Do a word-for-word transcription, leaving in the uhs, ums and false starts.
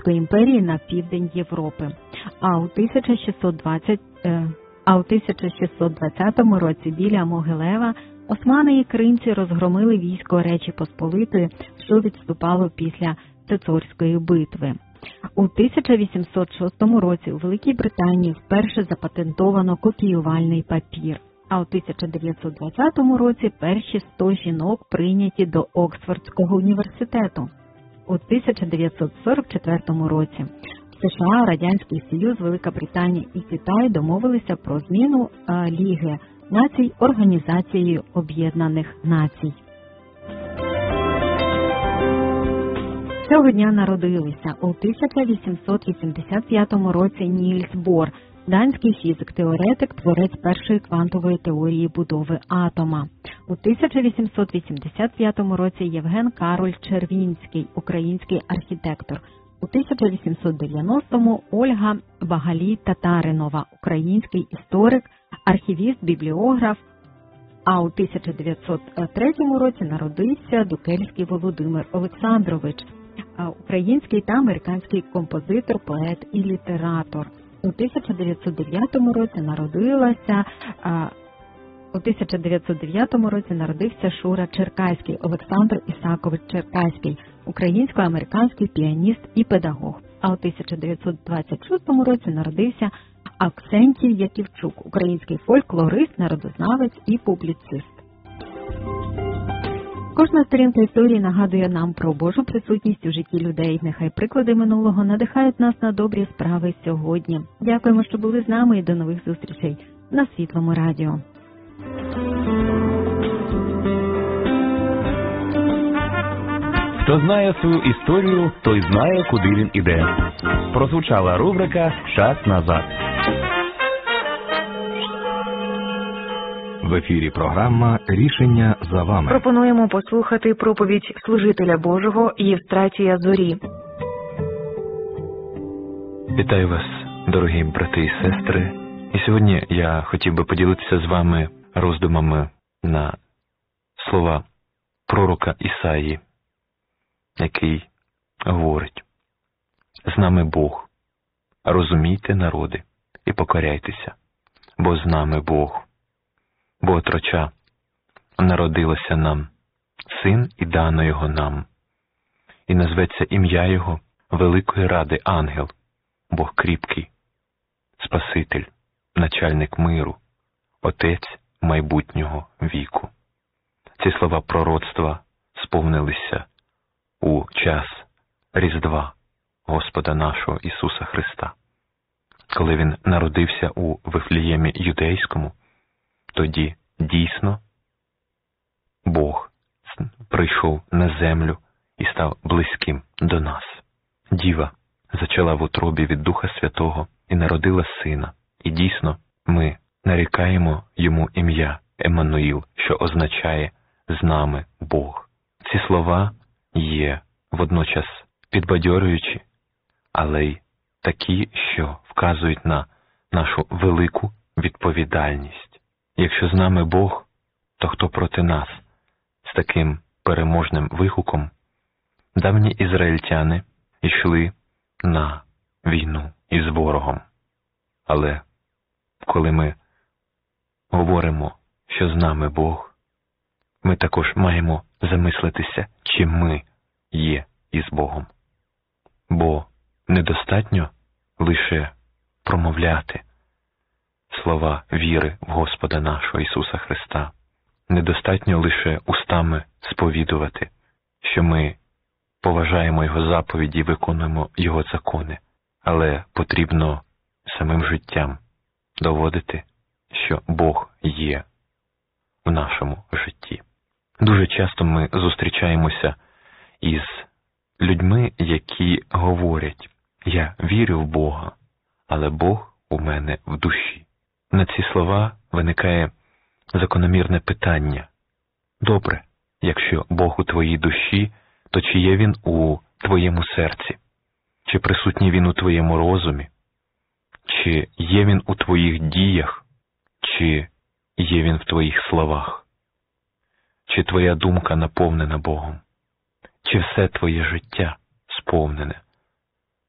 Османської імперії на південь Європи. А у тисяча шістсот двадцятому а у тисяча шістсот двадцятому році біля Могилева османи і кримці розгромили військо Речі Посполитої, що відступало після Цицорської битви. У тисяча вісімсот шостому році у Великій Британії вперше запатентовано копіювальний папір, а у тисяча дев'ятсот двадцятому році перші сто жінок прийняті до Оксфордського університету. У тисяча дев'ятсот сорок четвертому році США, Радянський Союз, Велика Британія і Китай домовилися про зміну Ліги націй Організацією Об'єднаних Націй. Цього дня народилися у тисяча вісімсот вісімдесят п'ятому році Нільс Бор, данський фізик-теоретик, творець першої квантової теорії будови атома. У тисяча вісімсот вісімдесят п'ятому році Євген Кароль Червінський, український архітектор. У тисяча вісімсот дев'яностому Ольга Багалій-Татаринова, український історик, архівіст, бібліограф. А у тисяча дев'ятсот третьому році народився Дукельський Володимир Олександрович, український та американський композитор, поет і літератор. У тисяча дев'ятсот дев'ятому році народилася У тисяча дев'ятсот дев'ятому році народився Шура Черкаський, Олександр Ісакович Черкаський, українсько-американський піаніст і педагог. А у тисяча дев'ятсот двадцять шостому році народився Аксентій Яківчук, український фольклорист, народознавець і публіцист. Кожна сторінка історії нагадує нам про Божу присутність у житті людей. Нехай приклади минулого надихають нас на добрі справи сьогодні. Дякуємо, що були з нами, і до нових зустрічей на Світлому радіо. Хто знає свою історію, той знає, куди він іде. Прозвучала рубрика «Час назад». В ефірі програма «Рішення за вами». Пропонуємо послухати проповідь служителя Божого Євстратія Зорі. Вітаю вас, дорогі брати і сестри. І сьогодні я хотів би поділитися з вами роздумами на слова пророка Ісаї, який говорить: «З нами Бог, розумійте, народи, і покоряйтеся, бо з нами Бог. Бо отроча народилося нам, син і дано його нам, і назветься ім'я його Великої Ради Ангел, Бог кріпкий, Спаситель, начальник миру, Отець майбутнього віку». Ці слова пророцтва сповнилися у час Різдва Господа нашого Ісуса Христа. Коли Він народився у Вифлеємі Юдейському, тоді дійсно Бог прийшов на землю і став близьким до нас. Діва зачала в утробі від Духа Святого і народила сина. І дійсно ми нарікаємо йому ім'я Еммануїл, що означає «з нами Бог». Ці слова є водночас підбадьорюючі, але й такі, що вказують на нашу велику відповідальність. Якщо з нами Бог, то хто проти нас? З таким переможним вигуком давні ізраїльтяни йшли на війну із ворогом. Але коли ми говоримо, що з нами Бог, ми також маємо замислитися, чи ми є із Богом. Бо недостатньо лише промовляти слова віри в Господа нашого Ісуса Христа. Недостатньо лише устами сповідувати, що ми поважаємо Його заповіді і виконуємо Його закони, але потрібно самим життям доводити, що Бог є в нашому житті. Дуже часто ми зустрічаємося із людьми, які говорять: «Я вірю в Бога, але Бог у мене в душі». На ці слова виникає закономірне питання: добре, якщо Бог у твоїй душі, то чи є Він у твоєму серці? Чи присутній Він у твоєму розумі? Чи є Він у твоїх діях? Чи є Він в твоїх словах? Чи твоя думка наповнена Богом? Чи все твоє життя сповнене